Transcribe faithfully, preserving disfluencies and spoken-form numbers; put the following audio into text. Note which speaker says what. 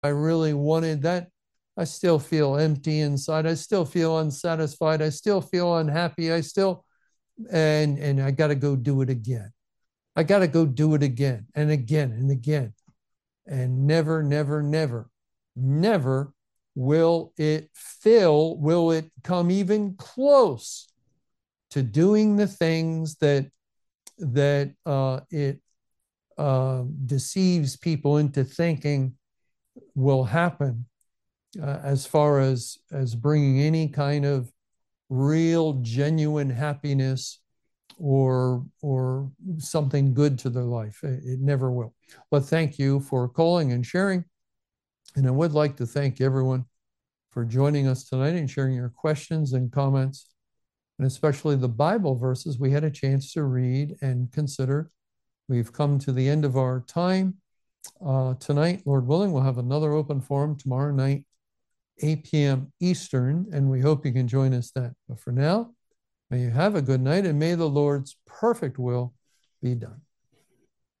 Speaker 1: I really wanted that. I still feel empty inside. I still feel unsatisfied. I still feel unhappy. I still, and and I got to go do it again. I got to go do it again and again and again. And never, never, never, never will it fill, will it come even close to doing the things that that uh, it uh, deceives people into thinking will happen, uh, as far as as bringing any kind of real genuine happiness or or something good to their life. It, it never will. But thank you for calling and sharing. And I would like to thank everyone for joining us tonight and sharing your questions and comments, and especially the Bible verses we had a chance to read and consider. We've come to the end of our time. Uh, tonight, Lord willing, we'll have another open forum tomorrow night, eight p.m. Eastern, and we hope you can join us then. But for now, may you have a good night, and may the Lord's perfect will be done.